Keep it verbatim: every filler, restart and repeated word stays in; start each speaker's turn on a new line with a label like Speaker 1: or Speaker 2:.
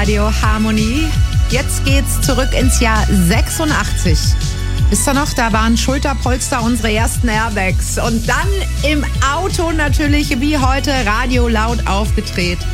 Speaker 1: Radio Harmonie. Jetzt geht's zurück ins Jahr sechsundachtzig. Wisst ihr noch, da waren Schulterpolster unsere ersten Airbags. Und dann im Auto natürlich wie heute Radio laut aufgedreht.